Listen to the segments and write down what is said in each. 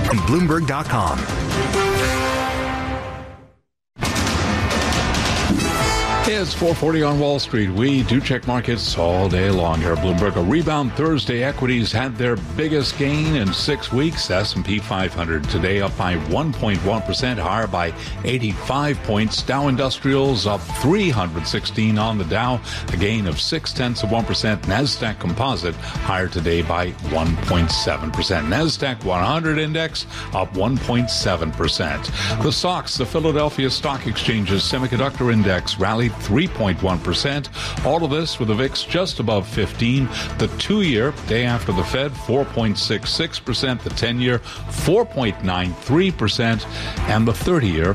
and Bloomberg.com. It's 4:40 on Wall Street. We do check markets all day long here at Bloomberg. A rebound Thursday. Equities had their biggest gain in 6 weeks. S&P 500 today up by 1.1%, higher by 85 points. Dow Industrials up 316 on the Dow, a gain of 0.6%. Nasdaq Composite higher today by 1.7%. Nasdaq 100 index up 1.7%. The SOX, the Philadelphia Stock Exchange's semiconductor index, rallied 3.1%. All of this with the VIX just above 15. The 2-year, day after the Fed, 4.66%. The 10-year, 4.93%. And the 30-year,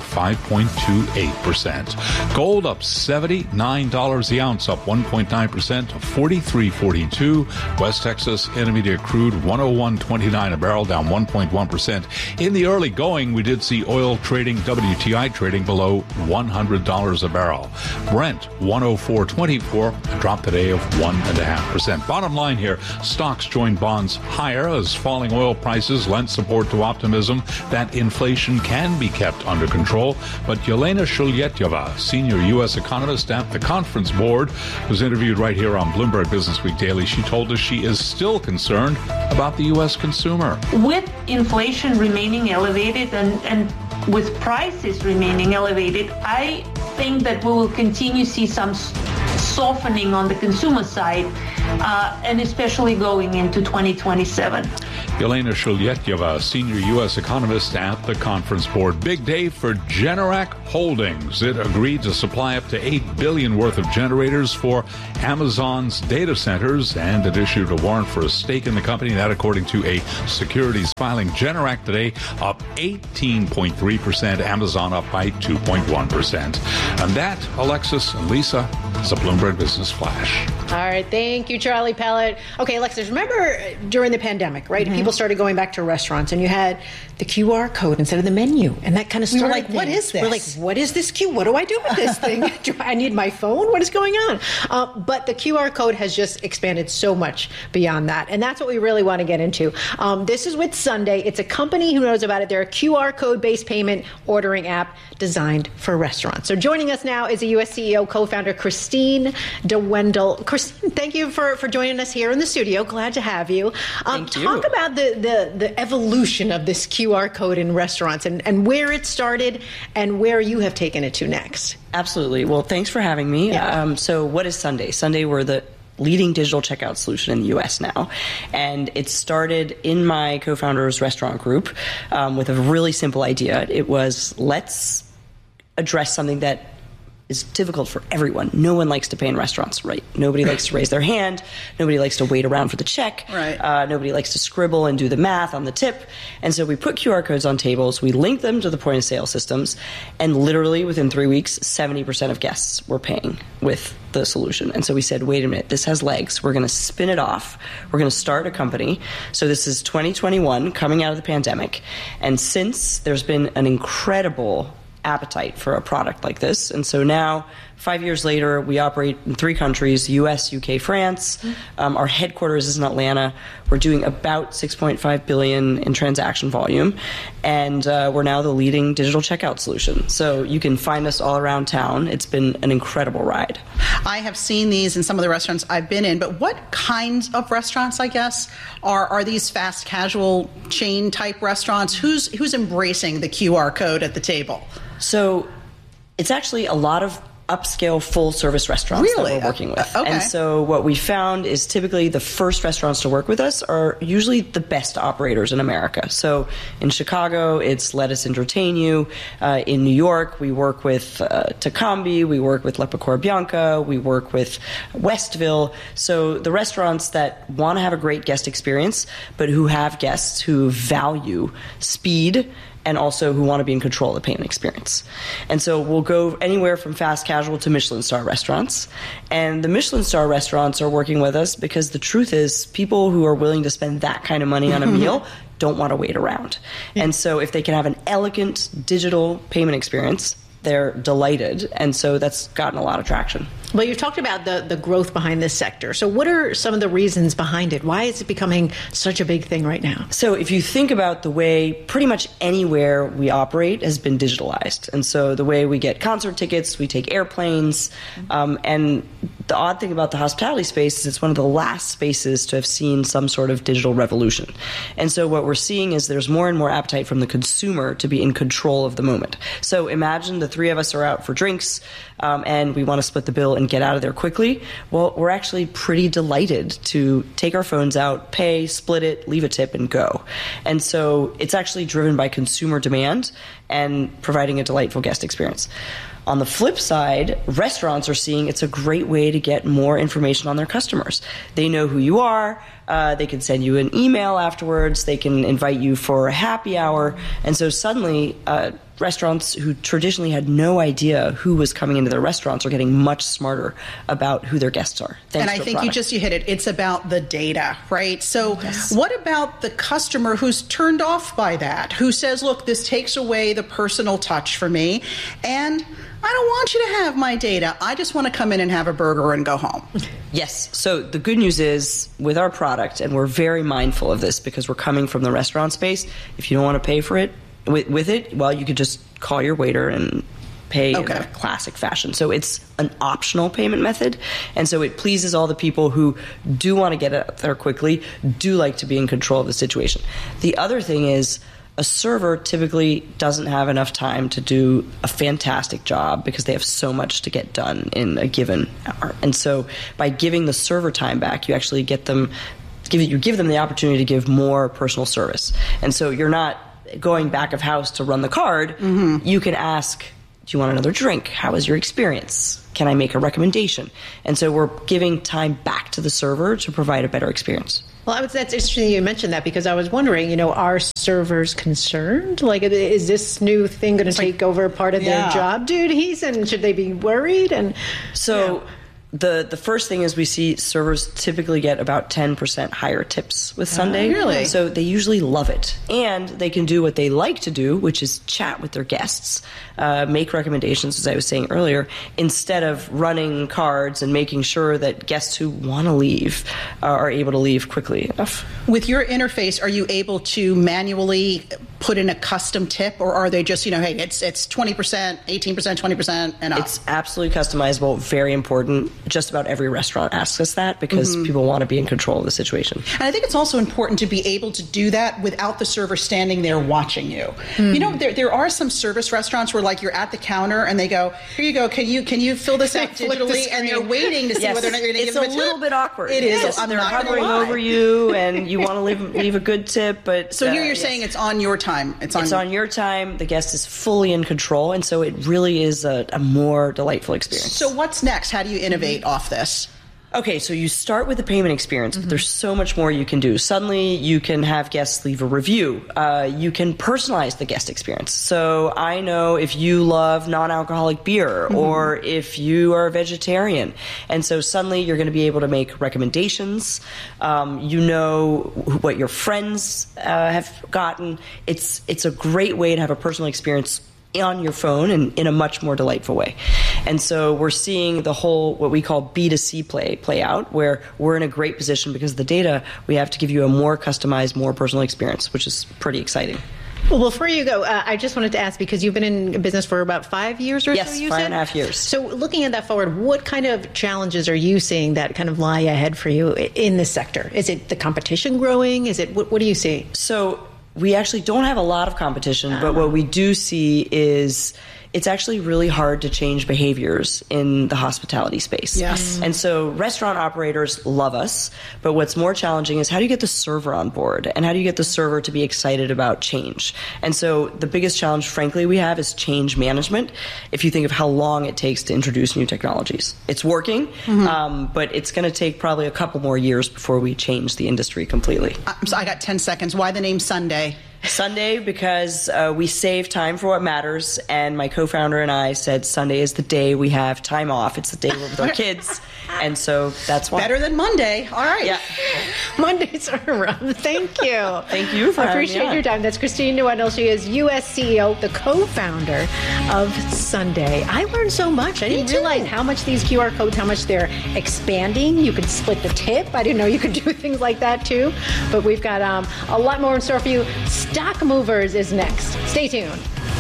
5.28%. Gold up $79 the ounce, up 1.9% to $43.42. West Texas Intermediate crude, 101.29 a barrel, down 1.1%. In the early going, we did see oil trading, WTI trading below $100 a barrel. Brent, 104.24, a drop today of 1.5%. Bottom line here, stocks joined bonds higher as falling oil prices lent support to optimism that inflation can be kept under control. But Yelena Shulyetyeva, senior U.S. economist at the Conference Board, was interviewed right here on Bloomberg Businessweek Daily. She told us she is still concerned about the U.S. consumer. With inflation remaining elevated and with prices remaining elevated, I think that we will continue to see some softening on the consumer side, and especially going into 2027. Yelena Shulyetyeva, senior U.S. economist at the Conference Board. Big day for Generac Holdings. It agreed to supply up to $8 billion worth of generators for Amazon's data centers, and it issued a warrant for a stake in the company. That, according to a securities filing. Generac today up 18.3%. Amazon up by 2.1%. And that, Alexis and Lisa, is a Bloomberg Business Flash. All right. Thank you, Charlie Pellet. Okay, Alexis, remember during the pandemic, right? Mm-hmm. People started going back to restaurants and you had the QR code instead of the menu. And that kind of started. We were like, what is this? We're like, what is this What do I do with this thing? Do I need my phone? What is going on? But the QR code has just expanded so much beyond that. And that's what we really want to get into. This is with Sunday. It's a company who knows about it. They're a QR code-based payment ordering app designed for restaurants. So joining us now is a U.S. CEO, co-founder Christine DeWendel. Christine, thank you for joining us here in the studio. Glad to have you. Thank you. Talk about the evolution of this QR code in restaurants and where it started and where you have taken it to next. Absolutely. Well, thanks for having me. Yeah. So what is Sunday? Sunday, we're the leading digital checkout solution in the U.S. now. And it started in my co-founder's restaurant group with a really simple idea. It was, let's address something that is difficult for everyone. No one likes to pay in restaurants, right? Nobody likes to raise their hand. Nobody likes to wait around for the check. Right. Nobody likes to scribble and do the math on the tip. And so we put QR codes on tables. We link them to the point of sale systems. And literally within 3 weeks, 70% of guests were paying with the solution. And so we said, wait a minute, this has legs. We're going to spin it off. We're going to start a company. So this is 2021, coming out of the pandemic. And since there's been an incredible appetite for a product like this. And so now, 5 years later, we operate in 3 countries, US, UK, France. Our headquarters is in Atlanta. We're doing about $6.5 billion in transaction volume. And we're now the leading digital checkout solution. So you can find us all around town. It's been an incredible ride. I have seen these in some of the restaurants I've been in, but what kinds of restaurants, I guess, are these fast casual chain type restaurants? Who's embracing the QR code at the table? So it's actually a lot of upscale full-service restaurants that we're working with. Okay. And so what we found is typically the first restaurants to work with us are usually the best operators in America. So in Chicago, it's Let Us Entertain You. In New York, we work with Tacombi. We work with La Pecora Bianca. We work with Westville. So the restaurants that want to have a great guest experience, but who have guests who value speed and also who want to be in control of the payment experience. And so we'll go anywhere from fast casual to Michelin star restaurants. And the Michelin star restaurants are working with us because the truth is people who are willing to spend that kind of money on a meal don't want to wait around. And so if they can have an elegant digital payment experience, they're delighted. And so that's gotten a lot of traction. Well, you've talked about the growth behind this sector. So what are some of the reasons behind it? Why is it becoming such a big thing right now? So if you think about the way pretty much anywhere we operate has been digitalized. And so the way we get concert tickets, we take airplanes. And the odd thing about the hospitality space is it's one of the last spaces to have seen some sort of digital revolution. And so what we're seeing is there's more and more appetite from the consumer to be in control of the moment. So imagine the three of us are out for drinks and we want to split the bill and get out of there quickly. Well, we're actually pretty delighted to take our phones out, pay, split it, leave a tip, and go. And so it's actually driven by consumer demand and providing a delightful guest experience. On the flip side, restaurants are seeing it's a great way to get more information on their customers. They know who you are. They can send you an email afterwards. They can invite you for a happy hour. And so suddenly, restaurants who traditionally had no idea who was coming into their restaurants are getting much smarter about who their guests are. And I think you hit it. It's about the data, right? So what about the customer who's turned off by that, who says, look, this takes away the personal touch for me, and I don't want you to have my data. I just want to come in and have a burger and go home. Yes. So the good news is with our product, and we're very mindful of this because we're coming from the restaurant space, if you don't want to pay for it, with it, well, you could just call your waiter and pay in a classic fashion. So it's an optional payment method. And so it pleases all the people who do want to get it there quickly, do like to be in control of the situation. The other thing is, a server typically doesn't have enough time to do a fantastic job because they have so much to get done in a given hour. And so by giving the server time back, you actually give them the opportunity to give more personal service. And so you're not going back of house to run the card. Mm-hmm. You can ask, do you want another drink? How was your experience? Can I make a recommendation? And so we're giving time back to the server to provide a better experience. Well, that's interesting you mentioned that because I was wondering, are servers concerned? Like, is this new thing going to take over part of their job duties, and should they be worried? And so the first thing is we see servers typically get about 10% higher tips with Sunday. Really? So they usually love it. And they can do what they like to do, which is chat with their guests, make recommendations, as I was saying earlier, instead of running cards and making sure that guests who want to leave are able to leave quickly enough. With your interface, are you able to manually put in a custom tip, or are they just, hey, it's 20%, 18%, 20%, and up? It's absolutely customizable, very important. Just about every restaurant asks us that because people want to be in control of the situation. And I think it's also important to be able to do that without the server standing there watching you. There are some service restaurants where, like, you're at the counter and they go, here you go, can you fill this out digitally? And they're waiting to see whether or not you're going to give them a tip. It's a little bit awkward. It is. Yes, they're hovering over you and you want to leave a good tip. But so here you're saying it's on your time. It's on your time. The guest is fully in control. And so it really is a more delightful experience. So what's next? How do you innovate off this? Okay, so you start with the payment experience, but there's so much more you can do. Suddenly, you can have guests leave a review. You can personalize the guest experience. So I know if you love non-alcoholic beer or if you are a vegetarian. And so suddenly, you're going to be able to make recommendations. You know what your friends have gotten. It's a great way to have a personal experience on your phone and in a much more delightful way. And so we're seeing the whole, what we call B2C play out, where we're in a great position because of the data, we have to give you a more customized, more personal experience, which is pretty exciting. Well, before you go, I just wanted to ask, because you've been in business for about 5 years or so, you said? 5.5 years. So looking at that forward, what kind of challenges are you seeing that kind of lie ahead for you in this sector? Is it the competition growing? Is it, what do you see? So we actually don't have a lot of competition, but what we do see is it's actually really hard to change behaviors in the hospitality space. Yes. And so restaurant operators love us, but what's more challenging is how do you get the server on board and how do you get the server to be excited about change? And so the biggest challenge, frankly, we have is change management. If you think of how long it takes to introduce new technologies, it's working, but it's going to take probably a couple more years before we change the industry completely. So I got 10 seconds. Why the name Sunday? Sunday because we save time for what matters, and my co-founder and I said Sunday is the day we have time off. It's the day we're with our kids, And so that's why. Better than Monday. All right. Yeah. Mondays are rough. Thank you. Thank you for I having me appreciate on. your time. That's Christine Newendel. She is U.S. CEO, the co-founder of Sunday. I learned so much. I didn't realize how much these QR codes, how much they're expanding. You could split the tip. I didn't know you could do things like that too. But we've got a lot more in store for you. Stock Movers is next. Stay tuned.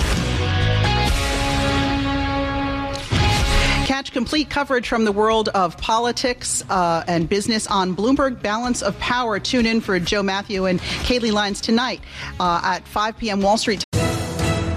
Catch complete coverage from the world of politics and business on Bloomberg Balance of Power. Tune in for Joe Matthew and Kaylee Lines tonight at 5 p.m. Wall Street